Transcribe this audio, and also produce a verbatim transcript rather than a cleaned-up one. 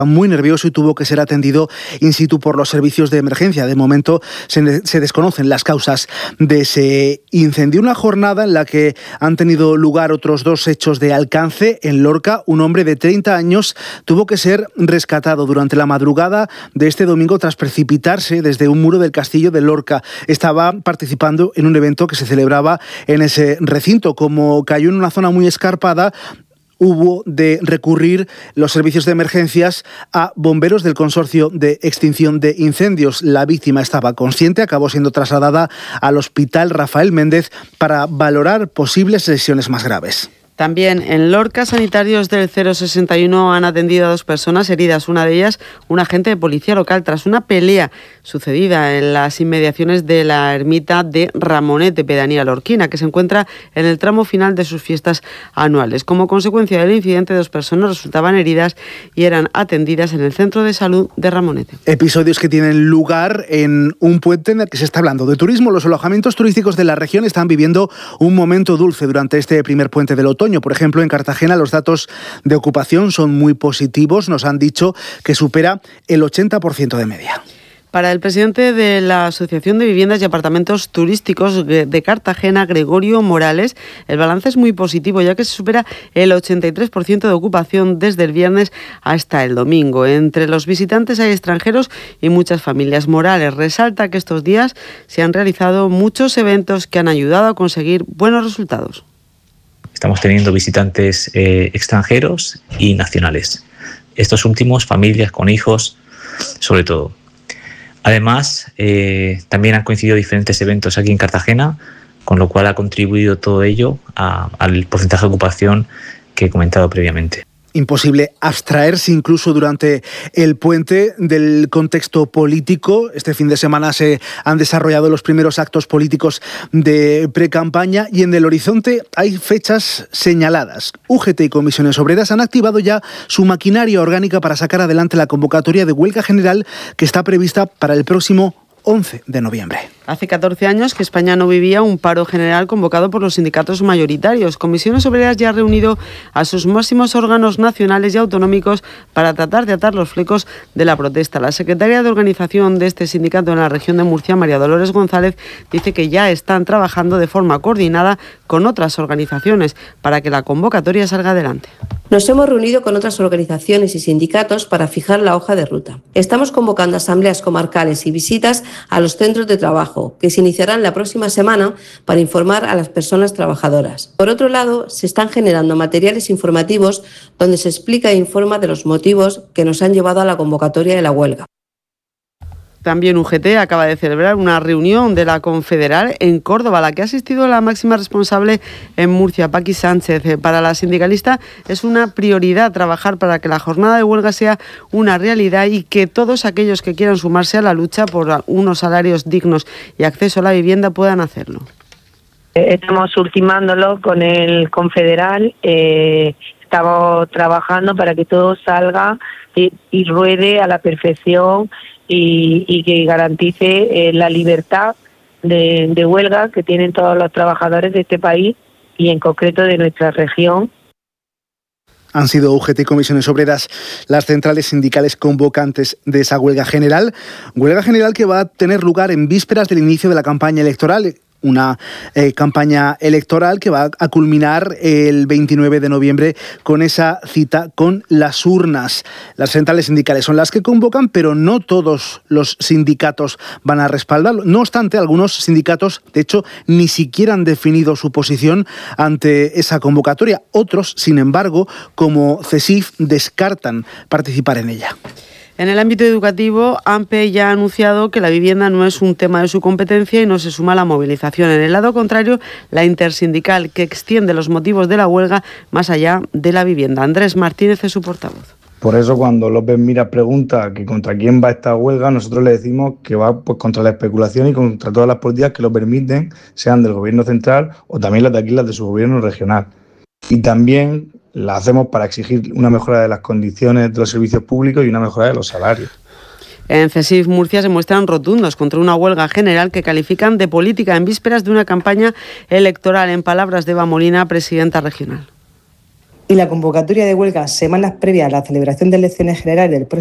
muy nervioso y tuvo que ser atendido in situ por los servicios de emergencia. De momento se, se desconocen las causas de ese incendio. Una jornada en la que han tenido lugar otros dos hechos de alcance. En Lorca, un hombre de treinta años tuvo que ser rescatado durante la madrugada de este domingo tras precipitarse desde un muro del castillo de Lorca. Estaba participando en un evento que se celebraba en ese recinto. Como cayó en una zona muy escarpada, hubo de recurrir los servicios de emergencias a bomberos del Consorcio de Extinción de Incendios. La víctima estaba consciente, acabó siendo trasladada al Hospital Rafael Méndez para valorar posibles lesiones más graves. También en Lorca, sanitarios del cero sesenta y uno han atendido a dos personas heridas. Una de ellas, un agente de policía local, tras una pelea sucedida en las inmediaciones de la ermita de Ramonete, pedanía lorquina, que se encuentra en el tramo final de sus fiestas anuales. Como consecuencia del incidente, dos personas resultaban heridas y eran atendidas en el centro de salud de Ramonete. Episodios que tienen lugar en un puente en el que se está hablando de turismo. Los alojamientos turísticos de la región están viviendo un momento dulce durante este primer puente del otoño. Por ejemplo, en Cartagena los datos de ocupación son muy positivos. Nos han dicho que supera el ochenta por ciento de media. Para el presidente de la Asociación de Viviendas y Apartamentos Turísticos de Cartagena, Gregorio Morales, el balance es muy positivo, ya que se supera el ochenta y tres por ciento de ocupación desde el viernes hasta el domingo. Entre los visitantes hay extranjeros y muchas familias. Morales resalta que estos días se han realizado muchos eventos que han ayudado a conseguir buenos resultados. Estamos teniendo visitantes eh, extranjeros y nacionales. Estos últimos, familias con hijos, sobre todo. Además, eh, también han coincidido diferentes eventos aquí en Cartagena, con lo cual ha contribuido todo ello a, al porcentaje de ocupación que he comentado previamente. Imposible abstraerse incluso durante el puente del contexto político. Este fin de semana se han desarrollado los primeros actos políticos de precampaña y en el horizonte hay fechas señaladas. U G T y Comisiones Obreras han activado ya su maquinaria orgánica para sacar adelante la convocatoria de huelga general que está prevista para el próximo once de noviembre. Hace catorce años que España no vivía un paro general convocado por los sindicatos mayoritarios. Comisiones Obreras ya ha reunido a sus máximos órganos nacionales y autonómicos para tratar de atar los flecos de la protesta. La secretaria de organización de este sindicato en la región de Murcia, María Dolores González, dice que ya están trabajando de forma coordinada con otras organizaciones para que la convocatoria salga adelante. Nos hemos reunido con otras organizaciones y sindicatos para fijar la hoja de ruta. Estamos convocando asambleas comarcales y visitas a los centros de trabajo, que se iniciarán la próxima semana para informar a las personas trabajadoras. Por otro lado, se están generando materiales informativos donde se explica e informa de los motivos que nos han llevado a la convocatoria de la huelga. También U G T acaba de celebrar una reunión de la Confederal en Córdoba, a la que ha asistido la máxima responsable en Murcia, Paqui Sánchez. Para la sindicalista es una prioridad trabajar para que la jornada de huelga sea una realidad y que todos aquellos que quieran sumarse a la lucha por unos salarios dignos y acceso a la vivienda puedan hacerlo. Estamos ultimándolo con el Confederal, eh, estamos trabajando para que todo salga y, y ruede a la perfección y, y que garantice eh, la libertad de, de huelga que tienen todos los trabajadores de este país y en concreto de nuestra región. Han sido U G T y Comisiones Obreras las centrales sindicales convocantes de esa huelga general. Huelga general que va a tener lugar en vísperas del inicio de la campaña electoral. Una eh, campaña electoral que va a culminar el veintinueve de noviembre con esa cita con las urnas. Las centrales sindicales son las que convocan, pero no todos los sindicatos van a respaldarlo. No obstante, algunos sindicatos, de hecho, ni siquiera han definido su posición ante esa convocatoria. Otros, sin embargo, como CESIF, descartan participar en ella. En el ámbito educativo, AMPE ya ha anunciado que la vivienda no es un tema de su competencia y no se suma a la movilización. En el lado contrario, la intersindical, que extiende los motivos de la huelga más allá de la vivienda. Andrés Martínez es su portavoz. Por eso cuando López Miras pregunta que contra quién va esta huelga, nosotros le decimos que va pues contra la especulación y contra todas las políticas que lo permiten, sean del gobierno central o también las de aquí, las de su gobierno regional. Y también la hacemos para exigir una mejora de las condiciones de los servicios públicos y una mejora de los salarios. En CESIF Murcia se muestran rotundos contra una huelga general que califican de política en vísperas de una campaña electoral. En palabras de Eva Molina, presidenta regional. y la convocatoria de huelga semanas previas a la celebración de elecciones generales del próximo